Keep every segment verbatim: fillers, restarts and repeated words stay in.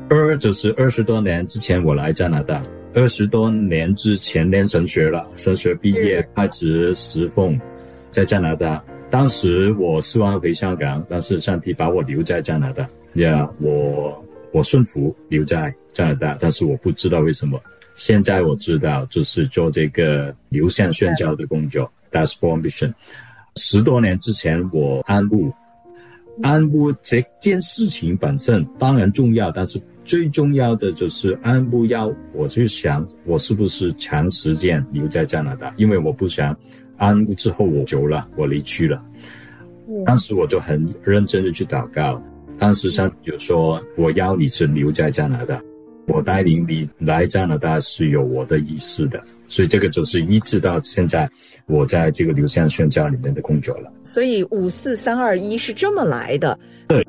二就是二十多年之前我来加拿大，二十多年之前念神学了，神学毕业开始侍奉在加拿大。当时我希望回香港，但是上帝把我留在加拿大呀、yeah, 我我顺服留在加拿大，但是我不知道为什么。现在我知道，就是做这个流向宣教的工作 Diaspora Mission。 十多年之前我安牧，安牧这件事情本身当然重要，但是最重要的就是安牧要我就想我是不是长时间留在加拿大，因为我不想安牧之后我走了，我离去了。当时我就很认真的去祷告，当时上帝就说我要你是留在加拿大，我带领你来加拿大是有我的意思的，所以这个就是一直到现在我在这个流向宣教里面的工作了。 所以五四三二一是这么来的。 对。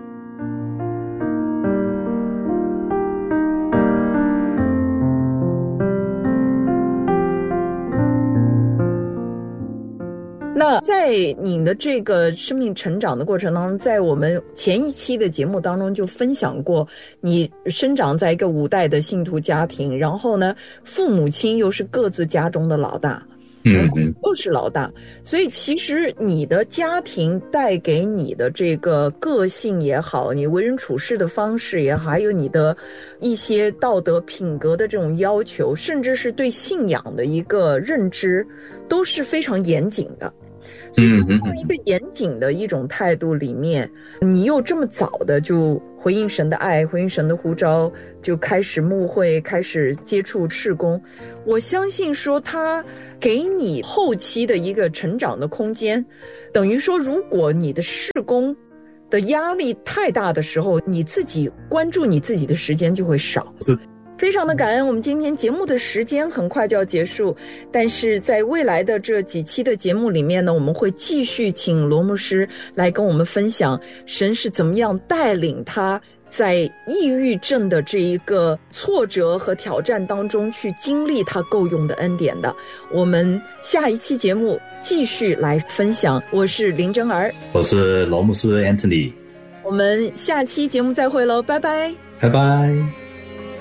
那在你的这个生命成长的过程当中，在我们前一期的节目当中就分享过，你生长在一个五代的信徒家庭，然后呢，父母亲又是各自家中的老大， 嗯嗯， 都是老大，所以其实你的家庭带给你的这个个性也好，你为人处事的方式也好，还有你的一些道德品格的这种要求，甚至是对信仰的一个认知，都是非常严谨的。所以在一个严谨的一种态度里面，你又这么早的就回应神的爱，回应神的呼召，就开始牧会，开始接触事工，我相信说他给你后期的一个成长的空间，等于说如果你的事工的压力太大的时候，你自己关注你自己的时间就会少。 是非常的感恩，我们今天节目的时间很快就要结束，但是在未来的这几期的节目里面呢，我们会继续请罗牧师来跟我们分享神是怎么样带领他在抑郁症的这一个挫折和挑战当中去经历他够用的恩典的。我们下一期节目继续来分享。我是林真儿， 我是罗牧师 Anthony， 我们下期节目再会喽，拜拜， 拜拜。